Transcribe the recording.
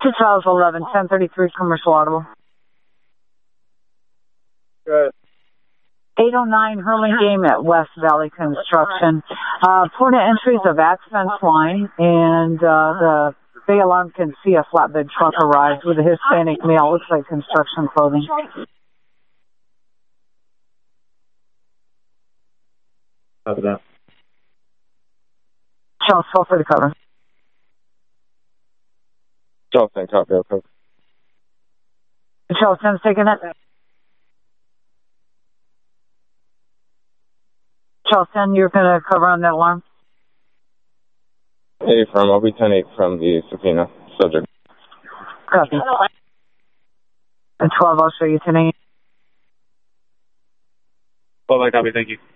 2011, 1033 commercial audible. Good. 809 Hurlingham at West Valley Construction. Port of entries of accent line, and the bay alarm can see a flatbed truck arrive with a Hispanic male. Looks like construction clothing. Copy that. Charles, feel free to cover. Charles 10, copy. Okay. Charles 10's taking it. Charles 10, you're going to cover on that alarm? 8 from, I'll be 10-8 from the subpoena subject. Copy. And 12, I'll show you 10-8. 12, I copy, thank you.